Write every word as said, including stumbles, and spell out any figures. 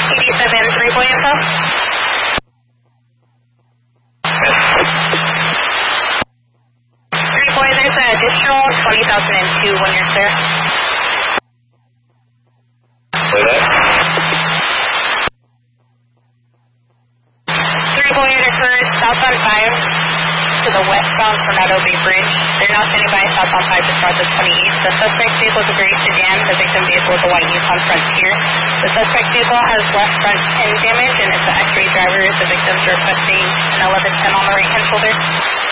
eighty-seven, three point info. three point, there's an additional twenty thousand two when you're clear. Say that? three point occurred southbound five to the westbound Coronado Bay Bridge. They're now standing by southbound five to cross the twenty-eighth. The suspect vehicle is agreed to jam. The victim vehicle is a white Yukon Frontier. The suspect vehicle has left front end damage and it's an X-ray driver. The victim's requesting an eleven ten on the right hand shoulder.